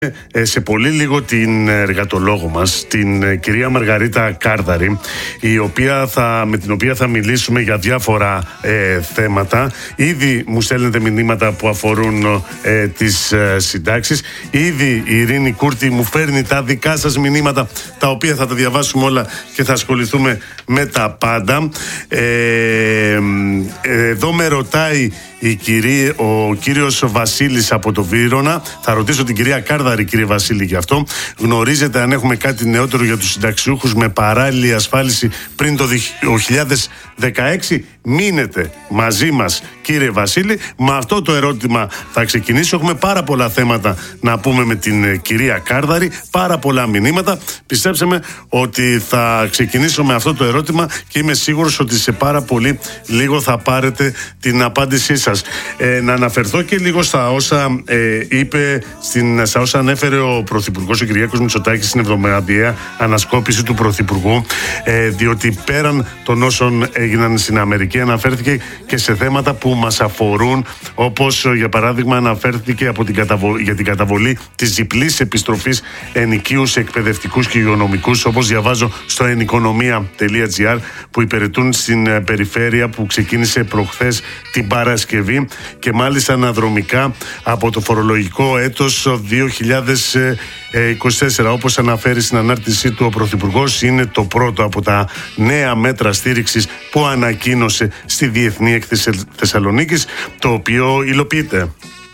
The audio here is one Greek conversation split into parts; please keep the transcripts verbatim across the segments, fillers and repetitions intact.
Σε πολύ λίγο την εργατολόγο μας, την κυρία Μαργαρίτα Κάρδαρη, η οποία θα, με την οποία θα μιλήσουμε για διάφορα ε, θέματα. Ήδη μου στέλνετε μηνύματα που αφορούν ε, τις ε, συντάξεις. Ήδη η Ειρήνη Κούρτη μου φέρνει τα δικά σας μηνύματα, τα οποία θα τα διαβάσουμε όλα και θα ασχοληθούμε με τα πάντα. Ε, ε, εδώ με ρωτάει η κυρία, ο κύριος Βασίλης από το Βύρωνα. Θα ρωτήσω την κυρία Κάρδαρη, κύριε Βασίλη, γι' αυτό. Γνωρίζετε αν έχουμε κάτι νεότερο για τους συνταξιούχους με παράλληλη ασφάλιση πριν το δύο χιλιάδες δεκαέξι? Μείνετε μαζί μας, κύριε Βασίλη. Με αυτό το ερώτημα θα ξεκινήσω. Έχουμε πάρα πολλά θέματα να πούμε με την κυρία Κάρδαρη, πάρα πολλά μηνύματα. Πιστέψτε με ότι θα ξεκινήσω με αυτό το ερώτημα και είμαι σίγουρος ότι σε πάρα πολύ λίγο θα πάρετε την απάντησή σας. Ε, να αναφερθώ και λίγο στα όσα ε, είπε, στην, στα όσα ανέφερε ο Πρωθυπουργός, ο Κυριάκος Μητσοτάκης, στην εβδομαδιαία ανασκόπηση του Πρωθυπουργού, ε, διότι πέραν των όσων έγιναν στην Αμερική, αναφέρθηκε και σε θέματα που μας αφορούν, όπως για παράδειγμα αναφέρθηκε από την καταβολή, για την καταβολή της διπλής επιστροφής ενοικίου σε εκπαιδευτικούς και υγειονομικούς, όπως διαβάζω στο ενικονομία τελεία τζι άρ, που υπηρετούν στην περιφέρεια, που ξεκίνησε προχθές την Παρασκευή και μάλιστα αναδρομικά από το φορολογικό έτος δύο χιλιάδες είκοσι τέσσερα. Όπως αναφέρει στην ανάρτησή του ο Πρωθυπουργός, είναι το πρώτο από τα νέα μέτρα στήριξης που ανακοίνωσε στη Διεθνή Έκθεση Θεσσαλονίκης, το οποίο υλοποιείται.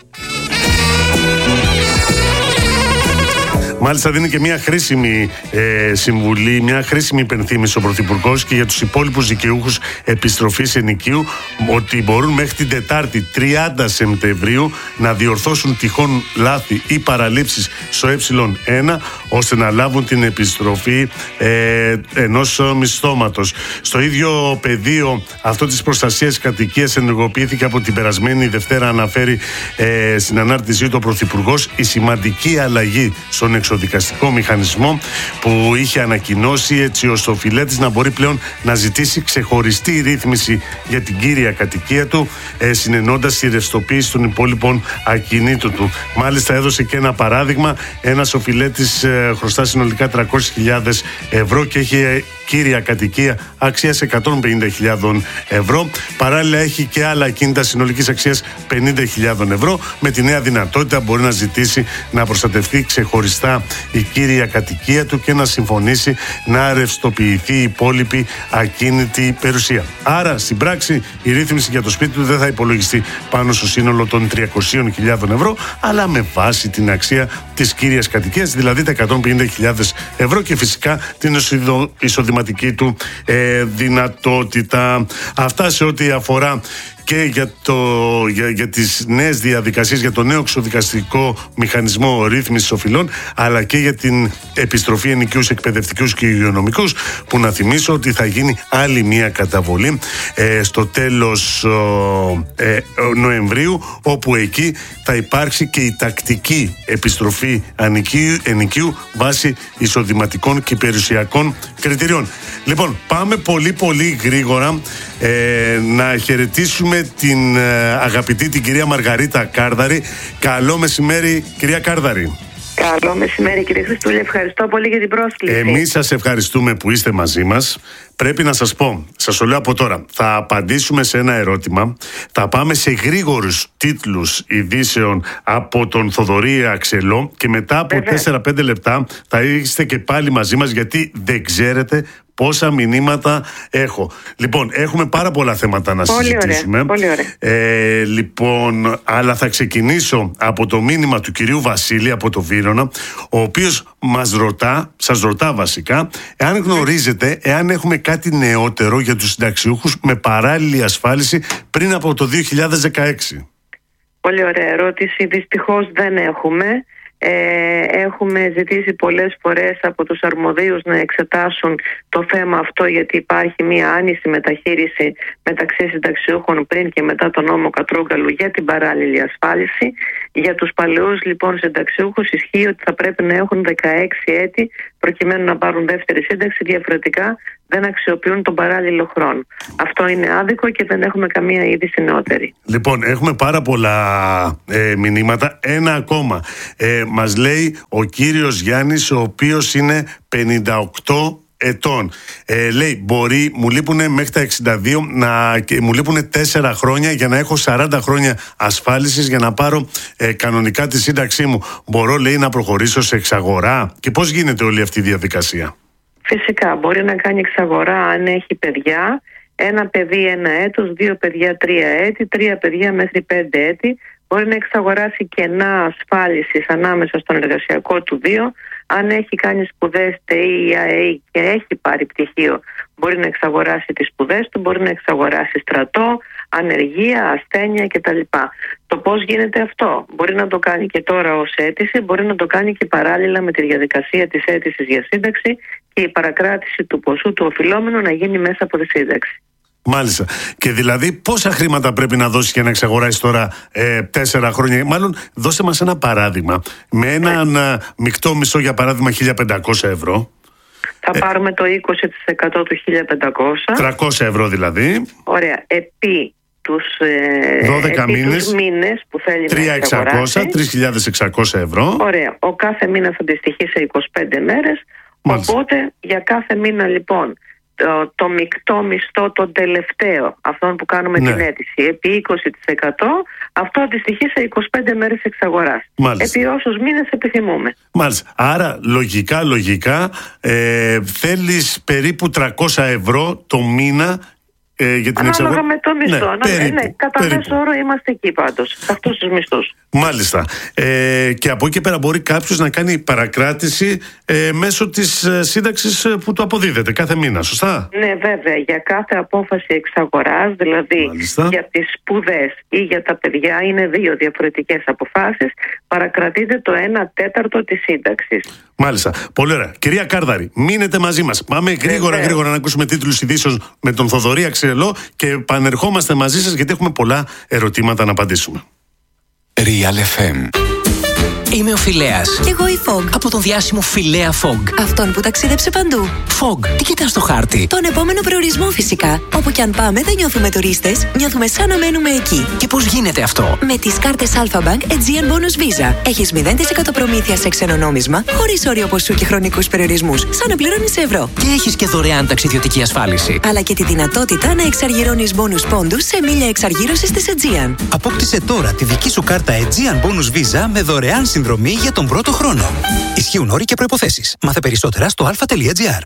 Μάλιστα δίνει και μια χρήσιμη ε, συμβουλή, μια χρήσιμη υπενθύμηση ο Πρωθυπουργός και για τους υπόλοιπους δικαιούχους επιστροφής ενοικίου, ότι μπορούν μέχρι την Τετάρτη τριάντα Σεπτεμβρίου να διορθώσουν τυχόν λάθη ή παραλήψεις στο ε ένα, ώστε να λάβουν την επιστροφή ε, ενός μισθώματος. Στο ίδιο πεδίο αυτό της προστασίας κατοικίας ενεργοποιήθηκε από την περασμένη Δευτέρα, αναφέρει ε, στην ανάρτησή του ο Πρωθυπουργός, η σημαντική αλλαγή στον εξοδικαστικό μηχανισμό που είχε ανακοινώσει, έτσι ώστε ο οφειλέτης να μπορεί πλέον να ζητήσει ξεχωριστή ρύθμιση για την κύρια κατοικία του, ε, συνενώντας τη ρευστοποίηση των υπόλοιπων ακινήτων του. Μάλιστα έδωσε και ένα παράδειγμα. Ένας οφειλέτης ε, χρωστά συνολικά τριακόσιες χιλιάδες ευρώ και έχει κύρια κατοικία αξίας εκατόν πενήντα χιλιάδες ευρώ. Παράλληλα έχει και άλλα ακίνητα συνολικής αξίας πενήντα χιλιάδες ευρώ. Με τη νέα δυνατότητα μπορεί να ζητήσει να προστατευτεί ξεχωριστά η κύρια κατοικία του και να συμφωνήσει να ρευστοποιηθεί η υπόλοιπη ακίνητη περιουσία. Άρα στην πράξη η ρύθμιση για το σπίτι του δεν θα υπολογιστεί πάνω στο σύνολο των τριακόσιες χιλιάδες ευρώ, αλλά με βάση την αξία της κύριας κατοικίας, δηλαδή τα εκατόν πενήντα χιλιάδες ευρώ, και φυσικά την εισοδηματική του ε, δυνατότητα. Αυτά σε ό,τι αφορά και για, το, για, για τις νέες διαδικασίες, για το νέο εξοδικαστικό μηχανισμό ρύθμισης οφειλών, αλλά και για την επιστροφή ενοικίους εκπαιδευτικούς και υγειονομικούς, που να θυμίσω ότι θα γίνει άλλη μία καταβολή ε, στο τέλος ε, ε, Νοεμβρίου, όπου εκεί θα υπάρξει και η τακτική επιστροφή ενοικίου, ενοικίου βάσει εισοδηματικών και περιουσιακών κριτηριών. Λοιπόν, πάμε πολύ πολύ γρήγορα ε, να χαιρετήσουμε την ε, αγαπητή την κυρία Μαργαρίτα Κάρδαρη. Καλό μεσημέρι, κυρία Κάρδαρη. Καλό μεσημέρι, κύριε Χριστούλη. Ευχαριστώ πολύ για την πρόσκληση. Εμείς σας ευχαριστούμε που είστε μαζί μας. Πρέπει να σας πω, σας το λέω από τώρα, θα απαντήσουμε σε ένα ερώτημα. Θα πάμε σε γρήγορους τίτλους ειδήσεων από τον Θοδωρή Αξελό και μετά από τέσσερα πέντε λεπτά θα είστε και πάλι μαζί μας, γιατί δεν ξέρετε πόσα μηνύματα έχω. Λοιπόν, έχουμε πάρα πολλά θέματα να πολύ συζητήσουμε. Ωραία, πολύ ωραία. Ε, λοιπόν, αλλά θα ξεκινήσω από το μήνυμα του κυρίου Βασίλη από το Βύρωνα, ο οποίος μας ρωτά, σας ρωτά βασικά, εάν γνωρίζετε, εάν έχουμε κάτι νεότερο για τους συνταξιούχους με παράλληλη ασφάλιση πριν από το δύο χιλιάδες δεκαέξι. Πολύ ωραία ερώτηση. Δυστυχώς δεν έχουμε. Ε, έχουμε ζητήσει πολλές φορές από τους αρμοδίους να εξετάσουν το θέμα αυτό, γιατί υπάρχει μια άνηση μεταχείριση μεταξύ συνταξιούχων πριν και μετά τον νόμο Κατρούγκαλου για την παράλληλη ασφάλιση. Για τους παλαιούς λοιπόν συνταξιούχους ισχύει ότι θα πρέπει να έχουν δεκαέξι έτη προκειμένου να πάρουν δεύτερη σύνταξη, διαφορετικά δεν αξιοποιούν τον παράλληλο χρόνο. Αυτό είναι άδικο και δεν έχουμε καμία είδηση νεότερη. Λοιπόν, έχουμε πάρα πολλά ε, μηνύματα. Ένα ακόμα. Ε, μας λέει ο κύριος Γιάννης, ο οποίος είναι πενήντα οκτώ ετών. Ε, λέει, μπορεί, μου λείπουνε μέχρι τα εξήντα δύο, να, και μου λείπουνε τέσσερα χρόνια για να έχω σαράντα χρόνια ασφάλισης για να πάρω ε, κανονικά τη σύνταξή μου. Μπορώ, λέει, να προχωρήσω σε εξαγορά? Και πώς γίνεται όλη αυτή η διαδικασία? Φυσικά, μπορεί να κάνει εξαγορά αν έχει παιδιά. Ένα παιδί ένα έτος, δύο παιδιά τρία έτη, τρία παιδιά μέχρι πέντε έτη. Μπορεί να εξαγοράσει κενά ασφάλισης ανάμεσα στον εργασιακό του βίο. Αν έχει κάνει σπουδές ΤΕΙ ή ΑΕΗ και έχει πάρει πτυχίο, μπορεί να εξαγοράσει τις σπουδές του, μπορεί να εξαγοράσει στρατό, ανεργία, ασθένεια κτλ. Το πώς γίνεται αυτό? Μπορεί να το κάνει και τώρα ως αίτηση, μπορεί να το κάνει και παράλληλα με τη διαδικασία της αίτησης για σύνταξη και η παρακράτηση του ποσού του οφειλόμενου να γίνει μέσα από τη σύνταξη. Μάλιστα. Και δηλαδή πόσα χρήματα πρέπει να δώσει για να εξαγοράσει τώρα ε, τέσσερα χρόνια? Μάλλον δώσε μας ένα παράδειγμα. Με έναν ε, μεικτό μισθό, για παράδειγμα, χίλια πεντακόσια ευρώ. Θα ε, πάρουμε το είκοσι τοις εκατό του χίλια πεντακόσια. τριακόσια ευρώ δηλαδή. Ωραία. Επί τους, ε, δώδεκα επί μήνες, τους μήνες που θέλει τρεις χιλιάδες εξακόσια, τρεις χιλιάδες εξακόσια ευρώ. Ωραία. Ο κάθε μήνας αντιστοιχεί σε είκοσι πέντε μέρες. Μάλιστα. Οπότε για κάθε μήνα λοιπόν Το, το μεικτό μισθό, τον τελευταίο, αυτόν που κάνουμε ναι. την αίτηση, επί είκοσι τοις εκατό, αυτό αντιστοιχεί σε είκοσι πέντε μέρες εξαγοράς. Μάλιστα. Επί όσους μήνες επιθυμούμε. Μάλιστα. Άρα, λογικά, λογικά, ε, θέλεις περίπου τριακόσια ευρώ το μήνα ε, για την εξαγορά. Ανάλογα με το μισθό. Ναι, περίπου, ναι, κατά μέσο όρο είμαστε εκεί πάντως, σε αυτούς τους μισθούς. Μάλιστα. Ε, και από εκεί πέρα μπορεί κάποιος να κάνει παρακράτηση ε, μέσω της ε, σύνταξης που του αποδίδεται κάθε μήνα, σωστά? Ναι, βέβαια. Για κάθε απόφαση εξαγοράς, δηλαδή Μάλιστα. για τις σπουδές ή για τα παιδιά, είναι δύο διαφορετικές αποφάσεις, παρακρατείται το ένα τέταρτο της σύνταξης. Μάλιστα. Πολύ ωραία. Κυρία Κάρδαρη, μείνετε μαζί μας. Πάμε γρήγορα Βέβαια. γρήγορα να ακούσουμε τίτλους ειδήσεων με τον Θοδωρή Αξιελό και επανερχόμαστε μαζί σας γιατί έχουμε πολλά ερωτήματα να απαντήσουμε. Real εφ εμ. Είμαι ο Φιλέας. Κι εγώ η Fog. Από τον διάσημο Φιλέα Fog. Αυτόν που ταξίδεψε παντού. Fog, τι κοιτάς στο χάρτη? Τον επόμενο προορισμό φυσικά. Όπου κι αν πάμε δεν νιώθουμε τουρίστες, νιώθουμε σαν να μένουμε εκεί. Και πώς γίνεται αυτό? Με τις κάρτες Alpha Bank Aegean Bonus Visa. Έχεις μηδέν τοις εκατό προμήθεια σε ξένο νόμισμα, χωρίς όριο ποσού και χρονικούς περιορισμούς, σαν να πληρώνεις ευρώ. Και έχεις και δωρεάν ταξιδιωτική ασφάλιση. Αλλά και τη δυνατότητα να εξαργυρώνεις bonus πόντους σε μίλια εξαργύρωσης της Aegean. Απόκτησε τώρα τη δική σου κάρτα Aegean Bonus Visa με δωρεάν συνδρομή για τον πρώτο χρόνο. Ισχύουν όροι και προϋποθέσεις. Μάθε περισσότερα στο alpha.gr.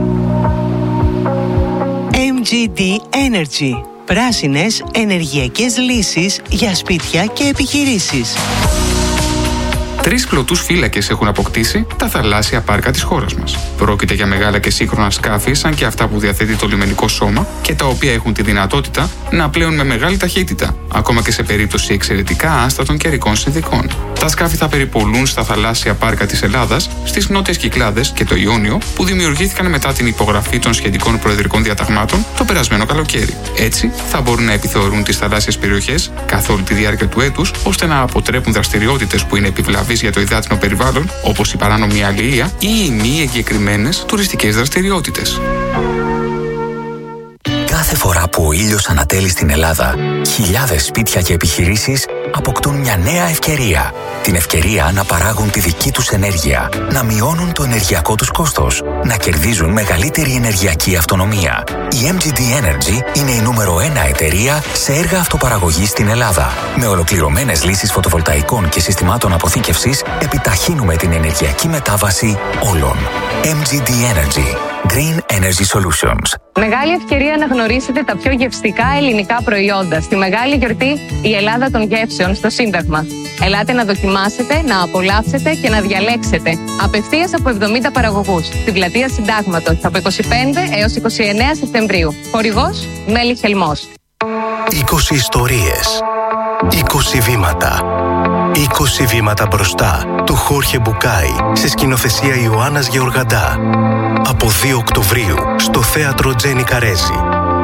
εμ τζι ντι Energy. Πράσινες ενεργειακές λύσεις για σπίτια και επιχειρήσεις. Τρεις πλωτούς φύλακες έχουν αποκτήσει τα θαλάσσια πάρκα της χώρας μας. Πρόκειται για μεγάλα και σύγχρονα σκάφη, σαν και αυτά που διαθέτει το λιμενικό σώμα και τα οποία έχουν τη δυνατότητα να πλέουν με μεγάλη ταχύτητα, ακόμα και σε περίπτωση εξαιρετικά άστατων καιρικών συνθηκών. Τα σκάφη θα περιπολούν στα θαλάσσια πάρκα της Ελλάδας, στις νότιες Κυκλάδες και το Ιόνιο, που δημιουργήθηκαν μετά την υπογραφή των σχετικών προεδρικών διαταγμάτων το περασμένο καλοκαίρι. Έτσι, θα μπορούν να επιθεωρούν τις θαλάσσιες περιοχές καθ' όλη τη διάρκεια του έτους, ώστε να αποτρέπουν δραστηριότητες που είναι επιβλαβείς για το υδάτινο περιβάλλον, όπως η παράνομη αλληλεία ή οι μη εγκεκριμένες τουριστικές δραστηριότητες. Κάθε φορά που ο ήλιος ανατέλει στην Ελλάδα, χιλιάδες σπίτια και επιχειρήσεις αποκτούν μια νέα ευκαιρία. Την ευκαιρία να παράγουν τη δική τους ενέργεια, να μειώνουν το ενεργειακό τους κόστος, να κερδίζουν μεγαλύτερη ενεργειακή αυτονομία. Η εμ τζι ντι Energy είναι η νούμερο ένα εταιρεία σε έργα αυτοπαραγωγής στην Ελλάδα. Με ολοκληρωμένες λύσεις φωτοβολταϊκών και συστημάτων αποθήκευσης, επιταχύνουμε την ενεργειακή μετάβαση όλων. εμ τζι ντι Energy. Green Energy Solutions. Μεγάλη ευκαιρία να γνωρίσετε τα πιο γευστικά ελληνικά προϊόντα στη μεγάλη γιορτή η Ελλάδα των Γεύσεων στο Σύνταγμα. Ελάτε να δοκιμάσετε, να απολαύσετε και να διαλέξετε απευθείας από εβδομήντα παραγωγούς στην πλατεία Συντάγματος από είκοσι πέντε έως είκοσι εννέα Σεπτεμβρίου. Χορηγός Μέλη Χελμός. είκοσι ιστορίες. είκοσι βήματα. είκοσι βήματα μπροστά του Χόρχε Μπουκάι σε σκηνοθεσία Ιωάννας Γεωργαντά. Από δύο Οκτωβρίου στο θέατρο Τζένι Καρέζη.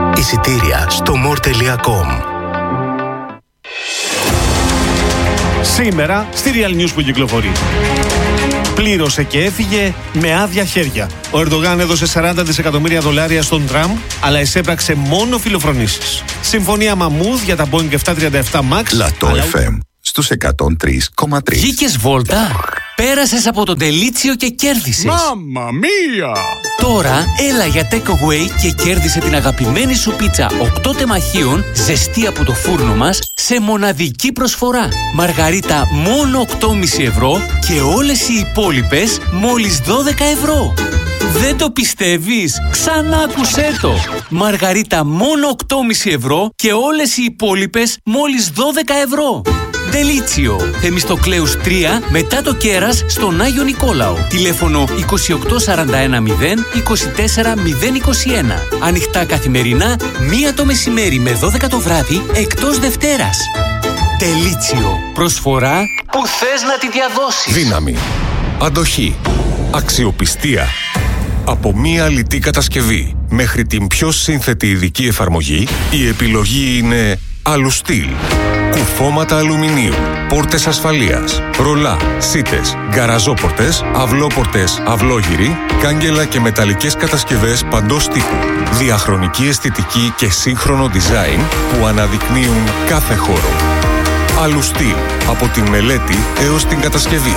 Εισιτήρια στο more τελεία com. Σήμερα στη Real News που κυκλοφορεί. Πλήρωσε και έφυγε με άδεια χέρια. Ο Ερντογάν έδωσε σαράντα δισεκατομμύρια δολάρια στον Τραμπ, αλλά εισέπραξε μόνο φιλοφρονήσεις. Συμφωνία Μαμούδ για τα Boeing επτακόσια τριάντα επτά Max. Λατό αλλά... εφ εμ στους εκατόν τρία κόμμα τρία. Βγήκες βόλτα, πέρασες από τον Τελίτσιο και κέρδισες. Μάμμα μία! Τώρα έλα για takeaway και κέρδισε την αγαπημένη σου πίτσα οκτώ τεμαχίων, ζεστή από το φούρνο μας, σε μοναδική προσφορά. Μαργαρίτα μόνο οκτώ κόμμα πέντε ευρώ και όλες οι υπόλοιπες μόλις δώδεκα ευρώ. Δεν το πιστεύεις? Ξανά άκουσέ το! Μαργαρίτα μόνο οκτώ κόμμα πέντε ευρώ και όλες οι υπόλοιπες μόλις δώδεκα ευρώ. Τελίτσιο, Θεμιστοκλέους τρία, μετά το κέρας στον Άγιο Νικόλαο. Τηλέφωνο είκοσι οκτώ σαράντα ένα μηδέν είκοσι τέσσερα μηδέν είκοσι ένα. Ανοιχτά καθημερινά, μία το μεσημέρι με δώδεκα το βράδυ, εκτός Δευτέρας. Τελίτσιο, προσφορά που θες να τη διαδώσεις. Δύναμη, αντοχή, αξιοπιστία. Από μία αλητή κατασκευή μέχρι την πιο σύνθετη ειδική εφαρμογή, η επιλογή είναι Αλουστήλ. Κουφώματα αλουμινίου, πόρτες ασφαλείας, ρολά, σίτες, γκαραζόπορτες, αυλόπορτες, αυλόγυροι, κάγκελα και μεταλλικές κατασκευές παντός τύπου. Διαχρονική αισθητική και σύγχρονο design που αναδεικνύουν κάθε χώρο. Αλουστήλ, από τη μελέτη έως την κατασκευή.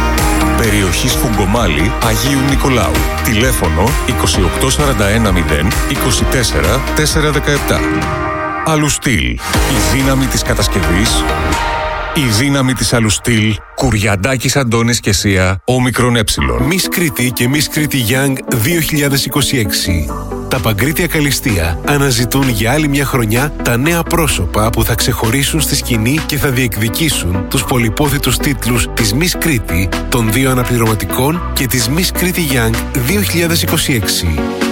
Περιοχή Σφουγγομάλη, Αγίου Νικολάου. Τηλέφωνο είκοσι οκτώ σαράντα ένα μηδέν είκοσι τέσσερα τετρακόσια δεκαεπτά. Αλουστήλ. Η δύναμη της κατασκευής. Η δύναμη της Αλουστήλ. Κουριαντάκης Αντώνης και Σία, όμικρον έψιλον. Miss Κρήτη και Miss Κρήτη Young δύο χιλιάδες είκοσι έξι. Τα Παγκρίτια Καλλιστεία αναζητούν για άλλη μια χρονιά τα νέα πρόσωπα που θα ξεχωρίσουν στη σκηνή και θα διεκδικήσουν τους πολυπόθητους τίτλους της Miss Κρήτη, των δύο αναπληρωματικών και της Miss Κρήτη Young δύο χιλιάδες είκοσι έξι.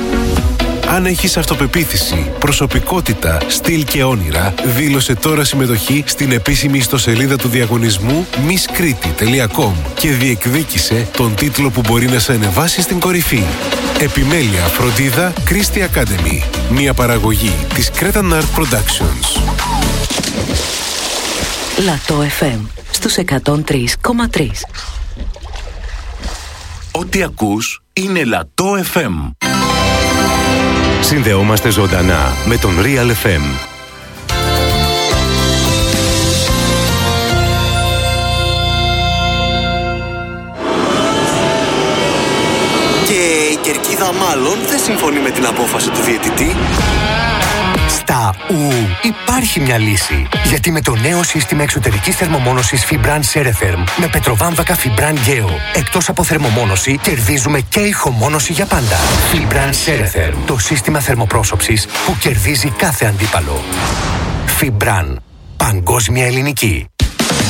Αν έχεις αυτοπεποίθηση, προσωπικότητα, στυλ και όνειρα, δήλωσε τώρα συμμετοχή στην επίσημη ιστοσελίδα του διαγωνισμού miss κρήτη τελεία κομ και διεκδίκησε τον τίτλο που μπορεί να σε ανεβάσει στην κορυφή. Επιμέλεια, φροντίδα, Christie Academy. Μια παραγωγή της Cretan Art Productions. Λατό εφ εμ στους εκατόν τρία κόμμα τρία. Ό,τι ακούς είναι Λατό εφ εμ. Συνδεόμαστε ζωντανά με τον Real εφ εμ. Και η κερκίδα μάλλον δεν συμφωνεί με την απόφαση του διαιτητή. Στα ου υπάρχει μια λύση. Γιατί με το νέο σύστημα εξωτερικής θερμομόνωσης Fibran Ceretherm με πετροβάμβακα Fibran Geo, εκτός από θερμομόνωση, κερδίζουμε και ηχομόνωση για πάντα. Fibran Ceretherm, το σύστημα θερμοπρόσωψης που κερδίζει κάθε αντίπαλο. Fibran, παγκόσμια ελληνική.